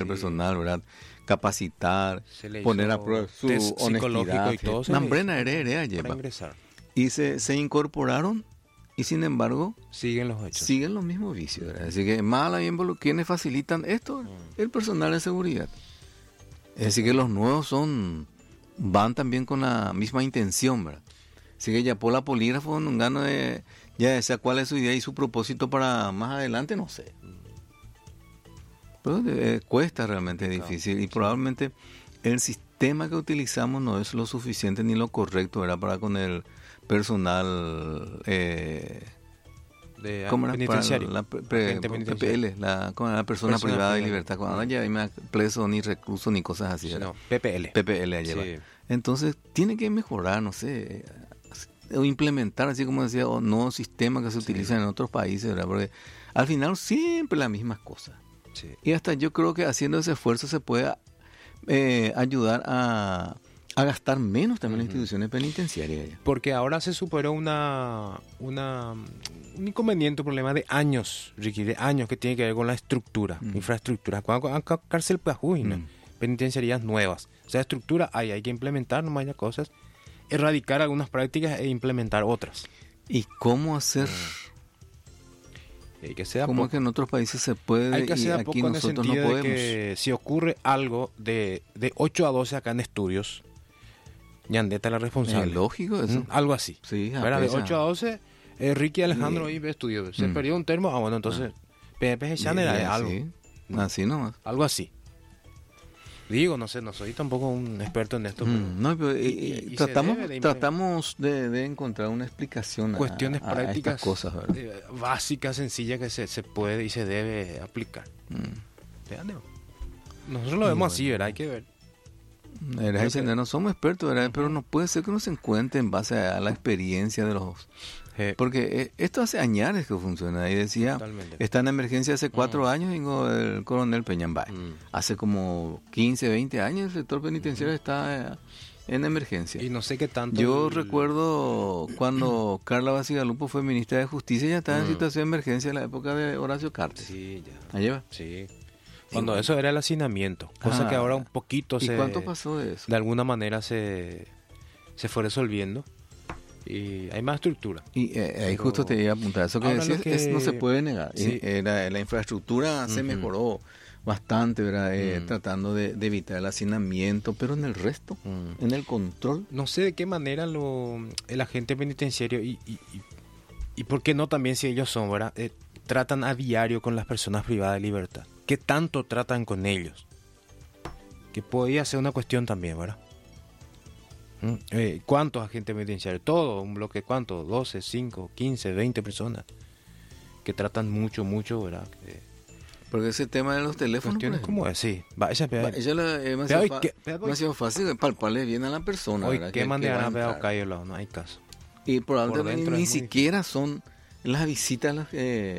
personal, ¿verdad? Capacitar, Se le poner hizo a prueba su test psicológico honestidad. y todo. Nambrena heredera Para lleva. ingresar. Y se incorporaron y sin embargo Siguen los hechos. siguen los mismos vicios, ¿verdad? Así que más bien quienes facilitan esto, el personal de seguridad. Es decir que los nuevos van también con la misma intención, ¿verdad? Así que ya por la polígrafo un gano de ya sea cuál es su idea y su propósito para más adelante, no sé. Pero cuesta realmente difícil y probablemente el sistema que utilizamos no es lo suficiente ni lo correcto, ¿verdad? Para con el personal De ¿cómo era? penitenciario. PPL, Agente penitenciario. la persona Persona privada de privada. libertad. Cuando ya hay más preso ni recluso ni cosas así, ¿verdad? No, PPL. PPL lleva. Sí. Entonces, tiene que mejorar, no sé, o implementar, así como decía, nuevos sistemas que se utilizan en otros países, ¿verdad? Porque al final siempre las mismas cosas. Sí. Y hasta yo creo que haciendo ese esfuerzo se puede ayudar a gastar menos también las instituciones penitenciarias. Ya. Porque ahora se superó un inconveniente, un problema de años, Ricky, de años que tiene que ver con la estructura, infraestructura. Cárcel Pajuina, penitenciarías nuevas. O sea, estructura hay que implementar nomás ya cosas, erradicar algunas prácticas e implementar otras. ¿Y cómo hacer? Hay que ser ¿Cómo es que en otros países se puede hay que y hacer a aquí poco en el nosotros no sentido de podemos? que si ocurre algo de 8 a 12 acá en estudios, Ñandeta es la responsable. Es lógico eso. Algo así. Sí, ¿Verdad? De aprecia. 8 a 12, Ricky Alejandro ahí ve estudios. Se perdió un termo, bueno, entonces PPG Channel Bien, es algo. sí. Así nomás. Algo así. Digo, no sé, no soy tampoco un experto en esto, pero No, pero, y se tratamos, debe de tratamos de encontrar una explicación cuestiones a prácticas estas cosas, ¿verdad? básicas, sencillas que se puede y se debe aplicar. ¿Entiendes? Nosotros lo vemos así, ¿verdad? Hay que ver. No somos expertos, ¿verdad? Pero no puede ser que uno se encuentre en base a la experiencia de los... Porque esto hace años que funciona. Y decía, Totalmente. está en emergencia hace 4 años, digo, el coronel Peñambay. Hace como 15, 20 años el sector penitenciario está en emergencia. Y no sé qué tanto... Yo recuerdo cuando Carla Basigalupo fue ministra de Justicia, ya estaba en situación de emergencia en la época de Horacio Cartes. Sí, ya. ¿Allí va? Sí. Cuando eso era el hacinamiento. Cosa que ahora un poquito ¿Y cuánto pasó de eso? De alguna manera se fue resolviendo. Y hay más estructura. Y ahí justo te iba a apuntar. Eso que decías no se puede negar. Sí. La infraestructura se mejoró bastante, ¿verdad? Tratando de evitar el hacinamiento, pero en el resto, en el control. No sé de qué manera el agente penitenciario y por qué no también si ellos son, ¿verdad? Tratan a diario con las personas privadas de libertad. ¿Qué tanto tratan con ellos? Que podría ser una cuestión también, ¿verdad? ¿Cuántos agentes penitenciarios? Todo, un bloque, ¿cuánto? 12, 5, 15, 20 personas que tratan mucho, ¿verdad? Porque ese tema de los teléfonos... Cuestiones como es, sí. Ella me ha sido fácil palparle bien a la persona. Hoy, ¿verdad? ¿qué manera a pedo caer lado? No hay caso. Y probablemente dentro ni es muy siquiera son las visitas las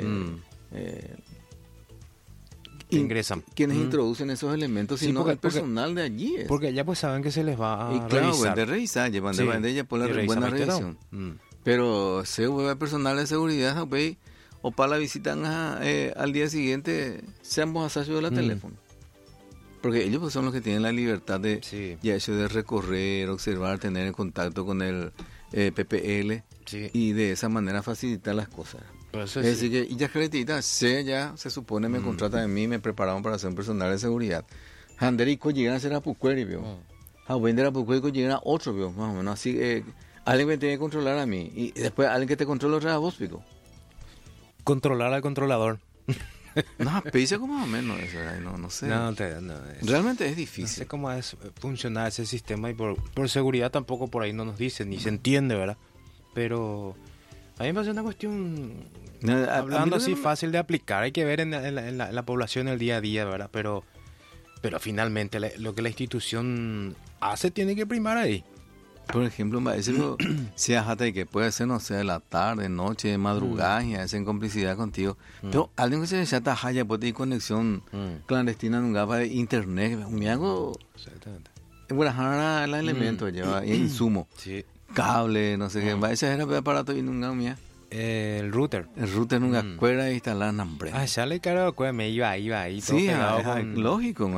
ingresan. Quienes introducen esos elementos, Sí, sino porque- el personal de allí. Porque ya pues saben que se les va a y claro, revisar. de revisar, llevan Sí, de ella por la y revisar buena reiterado. revisión. Pero se vuelve personal de seguridad, ¿ve? O para la visita al día siguiente, sean vos a de la teléfono. Porque ellos pues, son los que tienen la libertad de Sí. ya eso de recorrer, observar, tener en contacto con el PPL Sí. y de esa manera facilitar las cosas. Pero eso Es sí. decir, que y ya acredita, se supone me contrata de mí, me prepararon para ser un personal de seguridad. Handerico llegan a ser apucueri, vio. A vender apucueri llegan a otro, vio, más o menos así. Alguien me tiene que controlar a mí y después alguien que te controla otra vez a vos, pico. Controlar al controlador. No, pisa como más o menos eso, no sé. Realmente es No difícil. sé cómo es funcionar ese sistema y por seguridad tampoco por ahí no nos dicen, ni se entiende, ¿verdad? Pero a mí me parece una cuestión, hablando así, fácil de aplicar. Hay que ver en la población el día a día, ¿verdad? Pero finalmente lo que la institución hace tiene que primar ahí. Por ejemplo, si ajate que puede ser, no sé, de la tarde, noche, de madrugada, y hacen complicidad contigo. Pero alguien que se chata haya puede tener conexión clandestina en un gapa de internet. Me hago. Exactamente. Bueno, el elemento lleva insumo. Sí. Cable, no sé qué. Ese era el aparato y nunca mía. El router. El router nunca cuera instalar nombre. Ah, ya le caro, me iba ahí. Todo Sí, pegado con... lógico.